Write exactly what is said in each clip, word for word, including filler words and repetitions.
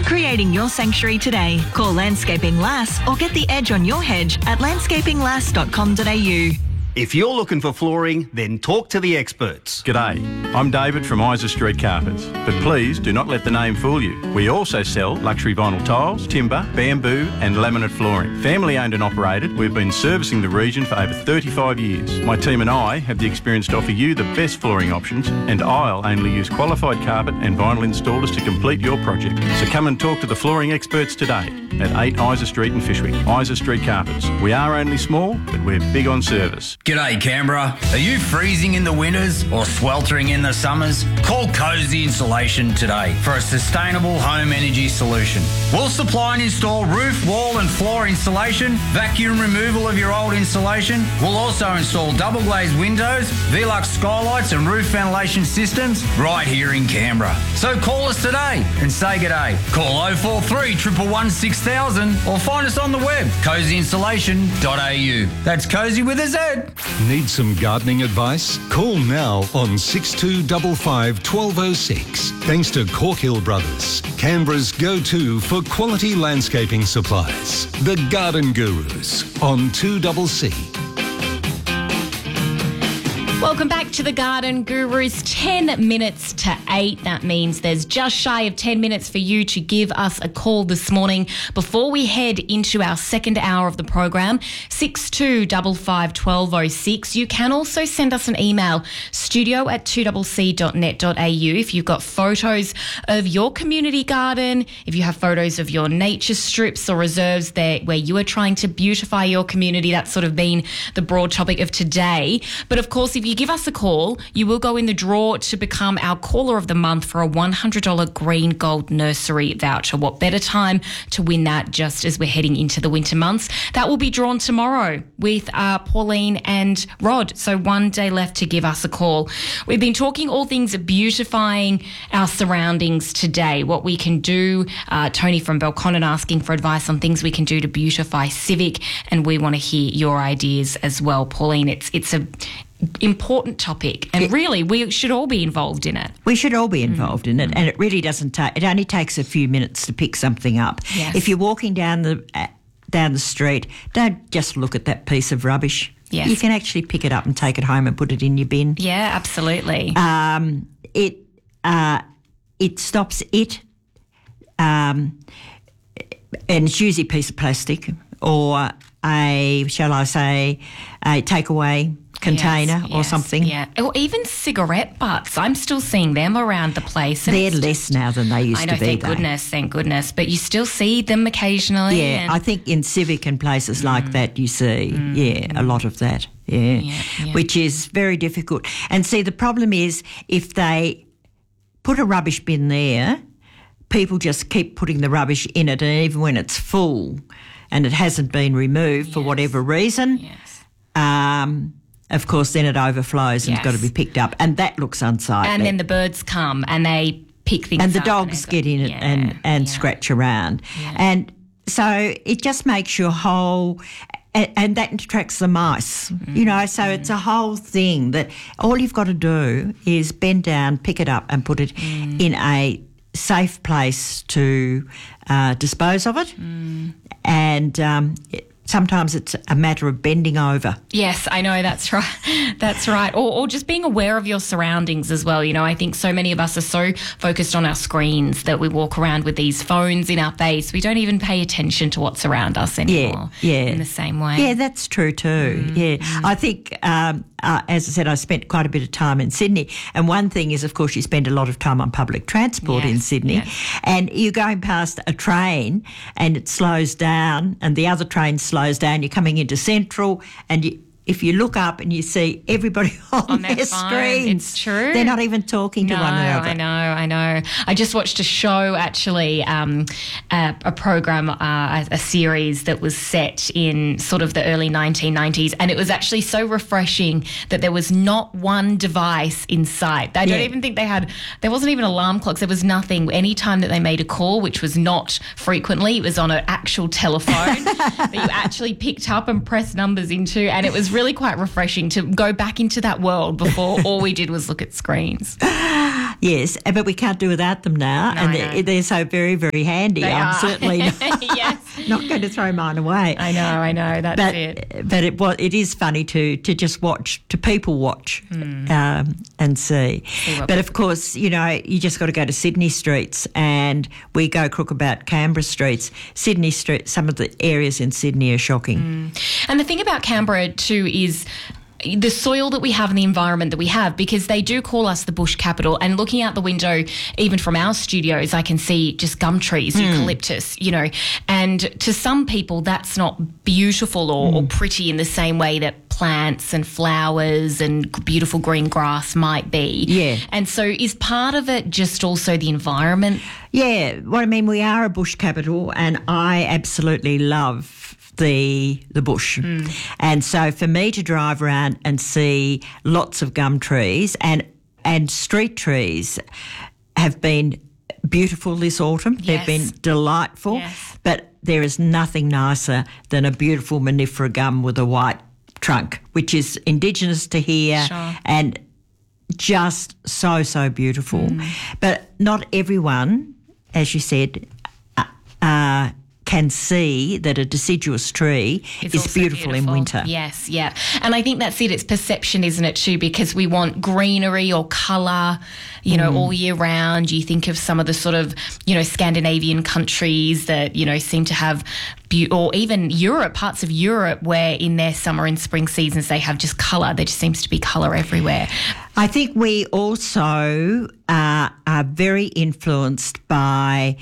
Start creating your sanctuary today. Call Landscaping Lass or get the edge on your hedge at landscaping lass dot com dot a u. If you're looking for flooring, then talk to the experts. G'day, I'm David from Isa Street Carpets, but please do not let the name fool you. We also sell luxury vinyl tiles, timber, bamboo and laminate flooring. Family owned and operated, we've been servicing the region for over thirty-five years. My team and I have the experience to offer you the best flooring options, and I'll only use qualified carpet and vinyl installers to complete your project. So come and talk to the flooring experts today at eight Isa Street in Fishwick. Isa Street Carpets. We are only small, but we're big on service. G'day Canberra. Are you freezing in the winters or sweltering in the summers? Call Cozy Insulation today for a sustainable home energy solution. We'll supply and install roof, wall and floor insulation, vacuum removal of your old insulation. We'll also install double glazed windows, Velux skylights and roof ventilation systems right here in Canberra. So call us today and say g'day. Call oh four three, one one one, six thousand or find us on the web, cozy insulation dot a u. That's Cozy with a Z. Need some gardening advice? Call now on six two five five, one two oh six. Thanks to Corkhill Brothers, Canberra's go-to for quality landscaping supplies. The Garden Gurus on two C C. Welcome back to the Garden Gurus. ten minutes to eight. That means there's just shy of ten minutes for you to give us a call this morning before we head into our second hour of the program. six two five five, one two oh six. You can also send us an email, studio at two c c dot net dot a u, if you've got photos of your community garden, if you have photos of your nature strips or reserves there where you are trying to beautify your community. That's sort of been the broad topic of today. But of course, if you give us a call, you will go in the draw to become our caller of the month for a one hundred dollars Green Gold Nursery voucher. What better time to win that just as we're heading into the winter months? That will be drawn tomorrow with uh, Pauline and Rod. So one day left to give us a call. We've been talking all things beautifying our surroundings today, what we can do. Uh, Tony from Belconnen asking for advice on things we can do to beautify Civic, and we want to hear your ideas as well, Pauline. It's it's a important topic, and it, really we should all be involved in it. We should all be involved mm. in it, and it really doesn't take, it only takes a few minutes to pick something up. Yes. If you're walking down the uh, down the street, don't just look at that piece of rubbish. Yes. You can actually pick it up and take it home and put it in your bin. Yeah, absolutely. Um, it uh, it stops it, um, and it's usually a piece of plastic or a, shall I say, a takeaway container yes, or yes, something. Yeah, or even cigarette butts. I'm still seeing them around the place. They're less just, now than they used I know, to be. Thank though. goodness, thank goodness. But you still see them occasionally. Yeah, and... I think in Civic and places mm. like that you see, mm. yeah, a lot of that. Yeah. Yeah, yeah, which is very difficult. And see, the problem is if they put a rubbish bin there, people just keep putting the rubbish in it, and even when it's full and it hasn't been removed yes. for whatever reason. Yes. Um, Of course, then it overflows and yes. it's got to be picked up, and that looks unsightly. And then the birds come and they pick things up. And the dogs and get in it yeah, and, and yeah. scratch around. Yeah. And so it just makes your whole... And, and that attracts the mice, mm. you know, so mm. it's a whole thing that all you've got to do is bend down, pick it up and put it mm. in a safe place to uh, dispose of it. Mm. And... Um, it, Sometimes it's a matter of bending over. Yes, I know, that's right. That's right. Or, or just being aware of your surroundings as well. You know, I think so many of us are so focused on our screens that we walk around with these phones in our face. We don't even pay attention to what's around us anymore. Yeah, yeah. In the same way. Yeah, that's true too. Mm, yeah. Mm. I think, um, uh, as I said, I spent quite a bit of time in Sydney. And one thing is, of course, you spend a lot of time on public transport yes, in Sydney. Yes. And you're going past a train and it slows down and the other train slows down. You're coming into Central, and you, if you look up and you see everybody on, on their, their screens, it's true. They're not even talking no, to one another. I know, I know. I just watched a show, actually, um, a, a program, uh, a, a series that was set in sort of the early nineteen nineties, and it was actually so refreshing that there was not one device in sight. I don't yeah. even think they had, there wasn't even alarm clocks. There was nothing. Any time that they made a call, which was not frequently, it was on an actual telephone that you actually picked up and pressed numbers into, and it was really quite refreshing to go back into that world before all we did was look at screens. Yes, but we can't do without them now, No, and I they're, know. they're so very, very handy. They I'm are. certainly not, Yes. not going to throw mine away. I know, I know. That's but it. but it was it is funny to to just watch, to people watch Hmm. um, and see. what But of course, you know, you just got to go to Sydney streets, and we go crook about Canberra streets. Sydney street, some of the areas in Sydney are shocking. And the thing about Canberra too is the soil that we have and the environment that we have, because they do call us the bush capital. And looking out the window, even from our studios, I can see just gum trees, eucalyptus, you know. And to some people, that's not beautiful or, or pretty in the same way that plants and flowers and beautiful green grass might be. Yeah. And so is part of it just also the environment? Yeah, well, I mean, we are a bush capital, and I absolutely love the the bush. And so for me to drive around and see lots of gum trees and and street trees have been beautiful this autumn. Yes. They've been delightful. Yes. But there is nothing nicer than a beautiful Monifera gum with a white trunk, which is indigenous to here. Sure. And just so, so beautiful. But not everyone, as you said, uh, uh, can see that a deciduous tree It's is also beautiful, in winter. Yes, yeah. And I think that's it. It's perception, isn't it, too? Because we want greenery or colour, you know, all year round. You think of some of the sort of, you know, Scandinavian countries that, you know, seem to have, be- or even Europe, parts of Europe where in their summer and spring seasons they have just colour. There just seems to be colour everywhere. I think we also uh, are very influenced by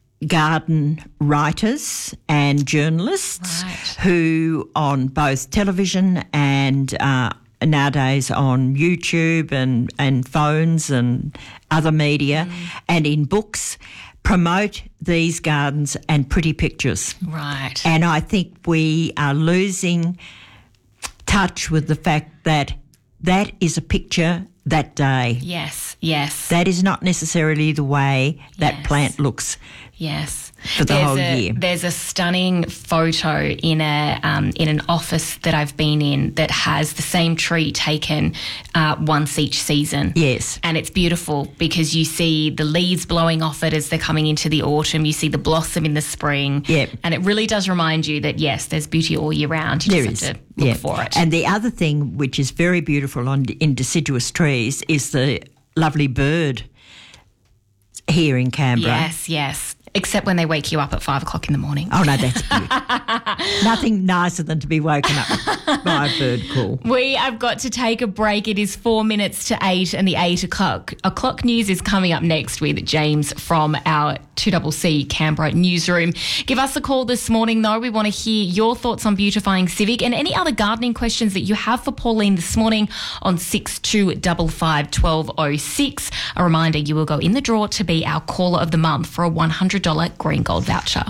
garden writers and journalists Right. who on both television and uh, nowadays on YouTube and, and phones and other media and in books promote these gardens and pretty pictures. Right. And I think we are losing touch with the fact that that is a picture that day. Yes, yes. That is not necessarily the way that Yes. plant looks. Yes, For the there's whole a, year. There's a stunning photo in a um, in an office that I've been in that has the same tree taken uh, once each season. Yes. And it's beautiful because you see the leaves blowing off it as they're coming into the autumn. You see the blossom in the spring. Yep. And it really does remind you that, yes, there's beauty all year round. You There just is. have to look yeah. for it. And the other thing which is very beautiful on in deciduous trees is the lovely bird here in Canberra. yes, yes. Except when they wake you up at five o'clock in the morning. Oh, no, that's beautiful. Nothing nicer than to be woken up by a bird call. We have got to take a break. It is four minutes to eight, and the eight o'clock o'clock news is coming up next with James from our two C C Canberra newsroom. Give us a call this morning, though. We want to hear your thoughts on beautifying Civic and any other gardening questions that you have for Pauline this morning on six two five five, one two oh six. A reminder, you will go in the draw to be our caller of the month for a one hundred dollars Green Gold voucher.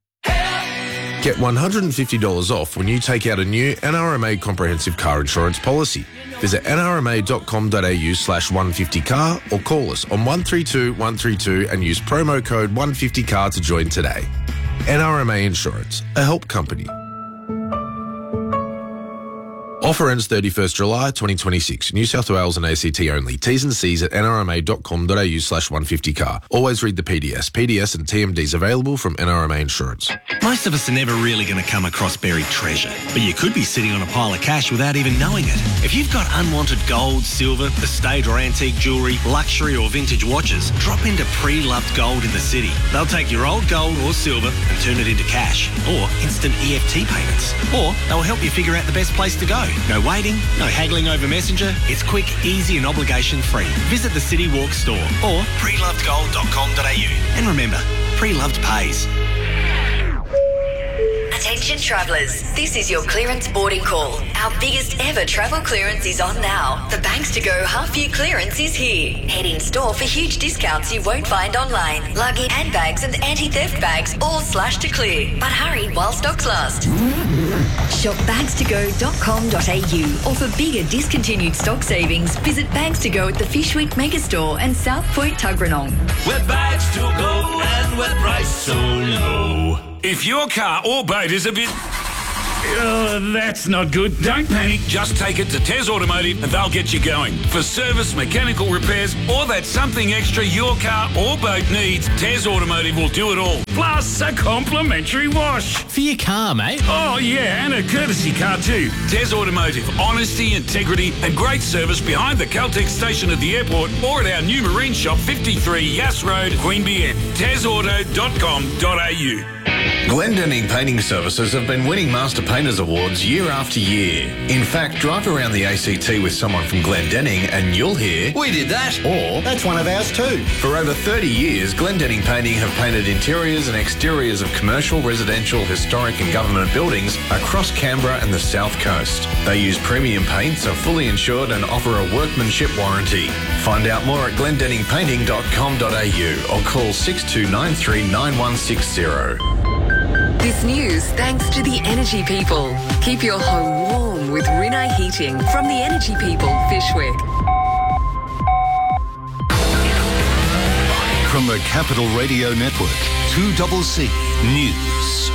Get one hundred fifty dollars off when you take out a new N R M A comprehensive car insurance policy. Visit nrma.com.au slash 150car or call us on one three two one three two and use promo code one fifty car to join today. N R M A Insurance, a help company. Offer ends thirty-first July twenty twenty-six. New South Wales and A C T only. T's and C's at nrma.com.au slash 150car. Always read the P D S. P D S and T M Ds available from N R M A Insurance. Most of us are never really going to come across buried treasure, but you could be sitting on a pile of cash without even knowing it. If you've got unwanted gold, silver, estate or antique jewellery, luxury or vintage watches, drop into Pre-Loved Gold in the city. They'll take your old gold or silver and turn it into cash or instant E F T payments. Or they'll help you figure out the best place to go. No waiting, no haggling over Messenger. It's quick, easy and obligation-free. Visit the City Walk store or pre loved gold dot com dot a u. And remember, Pre-Loved pays. Attention travellers, this is your clearance boarding call. Our biggest ever travel clearance is on now. The Banks to Go half year clearance is here. Head in store for huge discounts you won't find online. Luggage, handbags and anti-theft bags all slashed to clear. But hurry while stocks last. Shop bags to go dot com dot a u or for bigger discontinued stock savings, visit Bags to Go at the Fishwick Megastore and South Point Tuggeranong. We're bags to go and we're priced so low. If your car or boat is a bit Oh, that's not good. Don't panic. Just take it to Tez Automotive and they'll get you going. For service, mechanical repairs, or that something extra your car or boat needs, Tez Automotive will do it all. Plus a complimentary wash. For your car, mate. Oh, yeah, and a courtesy car too. Tez Automotive. Honesty, integrity and great service behind the Caltex station at the airport or at our new marine shop, fifty-three Yass Road, Queanbeyan. tez auto dot com dot a u. Glendinning Painting Services have been winning Master Painters Awards year after year. In fact, drive around the A C T with someone from Glendinning and you'll hear, "We did that," or "That's one of ours too." For over thirty years, Glendinning Painting have painted interiors and exteriors of commercial, residential, historic and government buildings across Canberra and the South Coast. They use premium paints, are fully insured and offer a workmanship warranty. Find out more at glendinning painting dot com dot a u or call six two nine three nine one six zero. This news thanks to the Energy People. Keep your home warm with Rinnai Heating from the Energy People, Fishwick. From the Capital Radio Network, two C C News.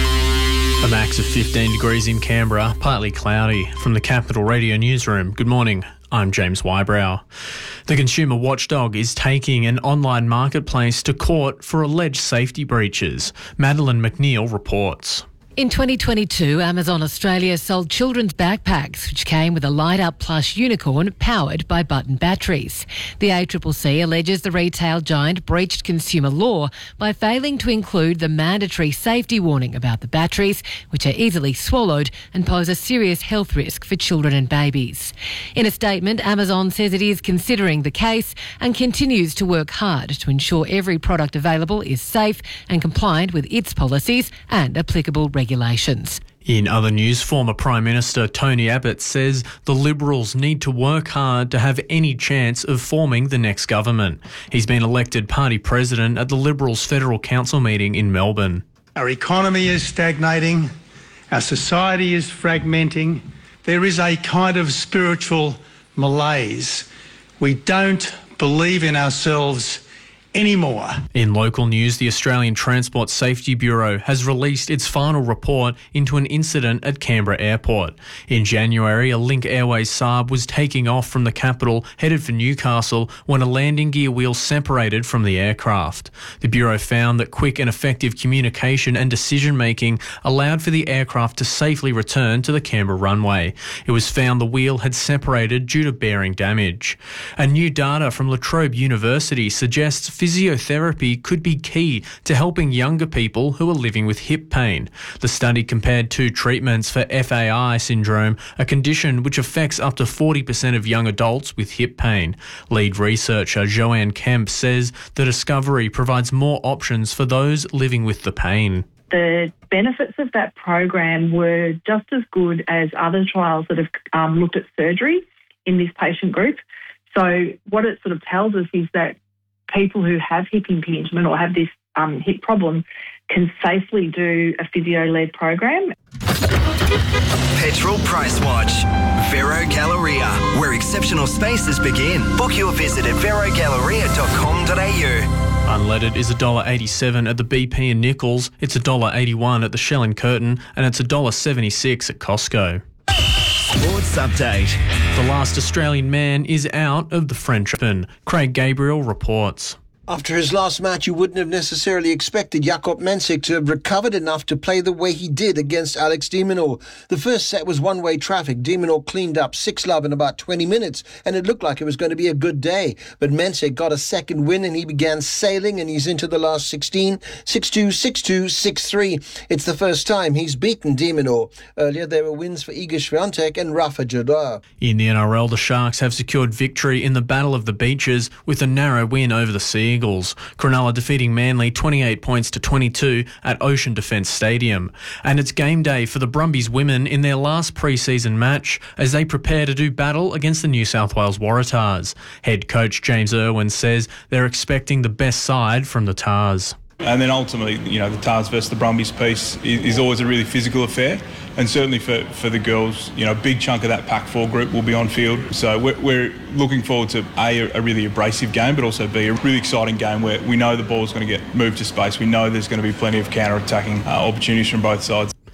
A max of fifteen degrees in Canberra, partly cloudy. From the Capital Radio Newsroom, good morning. I'm James Wybrow. The consumer watchdog is taking an online marketplace to court for alleged safety breaches. Madeline McNeil reports. In twenty twenty-two, Amazon Australia sold children's backpacks, which came with a light-up plush unicorn powered by button batteries. The A C C C alleges the retail giant breached consumer law by failing to include the mandatory safety warning about the batteries, which are easily swallowed and pose a serious health risk for children and babies. In a statement, Amazon says it is considering the case and continues to work hard to ensure every product available is safe and compliant with its policies and applicable regulations. regulations. In other news, former Prime Minister Tony Abbott says the Liberals need to work hard to have any chance of forming the next government. He's been elected party president at the Liberals Federal Council meeting in Melbourne. Our economy is stagnating, our society is fragmenting, there is a kind of spiritual malaise. We don't believe in ourselves anymore. In local news, the Australian Transport Safety Bureau has released its final report into an incident at Canberra Airport. In January, a Link Airways Saab was taking off from the capital, headed for Newcastle, when a landing gear wheel separated from the aircraft. The Bureau found that quick and effective communication and decision-making allowed for the aircraft to safely return to the Canberra runway. It was found the wheel had separated due to bearing damage. And new data from La Trobe University suggests physiotherapy could be key to helping younger people who are living with hip pain. The study compared two treatments for F A I syndrome, a condition which affects up to forty percent of young adults with hip pain. Lead researcher Joanne Kemp says the discovery provides more options for those living with the pain. The benefits of that program were just as good as other trials that have um, looked at surgery in this patient group. So what it sort of tells us is that people who have hip impingement or have this um, hip problem can safely do a physio-led program. Petrol Price Watch. Vero Galleria, where exceptional spaces begin. Book your visit at vero galleria dot com dot a u. Unleaded is one dollar eighty-seven at the B P in Nichols, it's one dollar eighty-one at the Shell in Curtin, and it's one dollar seventy-six at Costco. Sports Update. The last Australian man is out of the French Open. Craig Gabriel reports. After his last match, you wouldn't have necessarily expected Jakob Mensik to have recovered enough to play the way he did against Alex de Minaur. The first set was one-way traffic. De Minaur cleaned up six love in about twenty minutes, and it looked like it was going to be a good day. But Mensik got a second win, and he began sailing, and he's into the last sixteen, six two, six two, six three. It's the first time he's beaten de Minaur. Earlier, there were wins for Iga Swiatek and Rafa Nadal. In the N R L, the Sharks have secured victory in the Battle of the Beaches with a narrow win over the Sea Eagles. Cronulla defeating Manly twenty-eight points to twenty-two at Ocean Defence Stadium. And it's game day for the Brumbies women in their last pre-season match as they prepare to do battle against the New South Wales Waratahs. Head coach James Irwin says they're expecting the best side from the Tars. And then ultimately, you know, the Tars versus the Brumbies piece is, is always a really physical affair. And certainly for, for the girls, you know, a big chunk of that Pac four group will be on field. So we're, we're looking forward to, A, a really abrasive game, but also, B, a really exciting game where we know the ball's going to get moved to space. We know there's going to be plenty of counter-attacking uh, opportunities from both sides.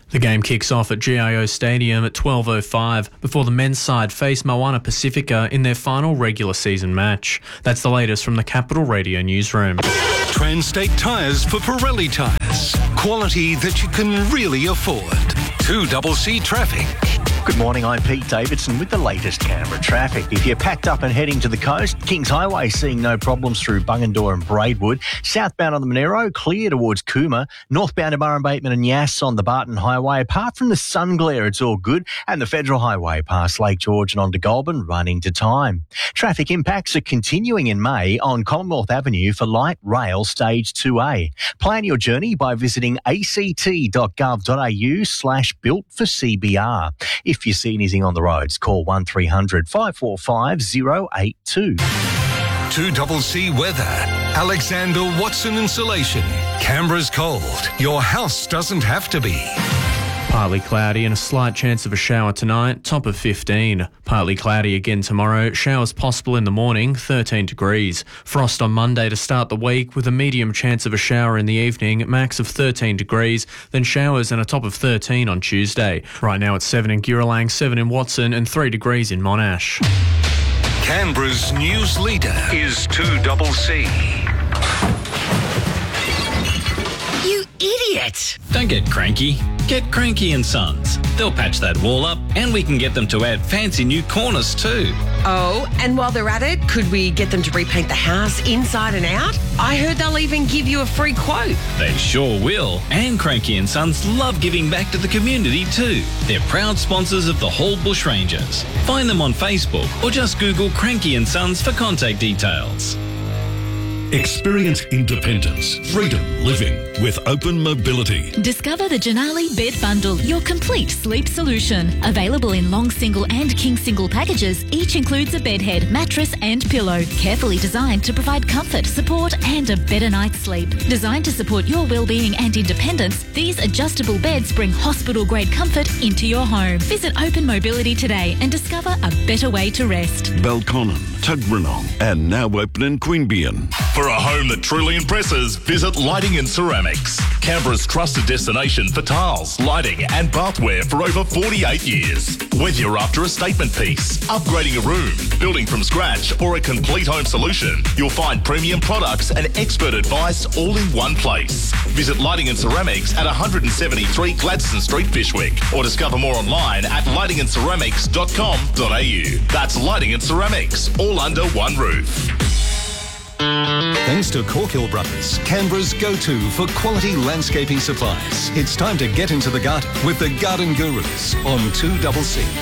The game kicks off at G I O Stadium at twelve oh five before the men's side face Moana Pacifica in their final regular season match. That's the latest from the Capital Radio newsroom. Transtate Tyres for Pirelli tyres. Quality that you can really afford. two C C Traffic. Good morning, I'm Pete Davidson with the latest Canberra traffic. If you're packed up and heading to the coast, Kings Highway seeing no problems through Bungendore and Braidwood. Southbound on the Monero, clear towards Cooma. Northbound to Murrum Bateman and Yass on the Barton Highway. Apart from the sun glare, it's all good. And the Federal Highway past Lake George and on to Goulburn, running to time. Traffic impacts are continuing in May on Commonwealth Avenue for light rail stage two A. Plan your journey by visiting act.gov.au slash built for C B R. If you see anything on the roads, call one three hundred five four five oh eight two. two C C Weather. Alexander Watson Insulation. Canberra's cold. Your house doesn't have to be. Partly cloudy and a slight chance of a shower tonight, top of fifteen. Partly cloudy again tomorrow, showers possible in the morning, thirteen degrees. Frost on Monday to start the week with a medium chance of a shower in the evening, max of thirteen degrees, then showers and a top of thirteen on Tuesday. Right now it's seven in Giralang, seven in Watson and three degrees in Monash. Canberra's news leader is two C C. You idiot! Don't get cranky. Get Cranky and Sons. They'll patch that wall up and we can get them to add fancy new corners too. Oh, and while they're at it, could we get them to repaint the house inside and out? I heard they'll even give you a free quote. They sure will. And Cranky and Sons love giving back to the community too. They're proud sponsors of the Hall Bushrangers. Find them on Facebook or just Google Cranky and Sons for contact details. Experience independence, freedom living with Open Mobility. Discover the Janali Bed Bundle, your complete sleep solution. Available in long single and king single packages, each includes a bed head, mattress and pillow. Carefully designed to provide comfort, support and a better night's sleep. Designed to support your well-being and independence, these adjustable beds bring hospital-grade comfort into your home. Visit Open Mobility today and discover a better way to rest. Belconnen, Tuggeranong and now open in Queanbeyan. For a home that truly impresses, visit Lighting and Ceramics. Canberra's trusted destination for tiles, lighting and bathware for over forty-eight years. Whether you're after a statement piece, upgrading a room, building from scratch or a complete home solution, you'll find premium products and expert advice all in one place. Visit Lighting and Ceramics at one seventy-three Gladstone Street, Fyshwick, or discover more online at lighting and ceramics dot com dot a u. That's Lighting and Ceramics, all under one roof. Thanks to Corkhill Brothers, Canberra's go-to for quality landscaping supplies. It's time to get into the garden with the Garden Gurus on two C C.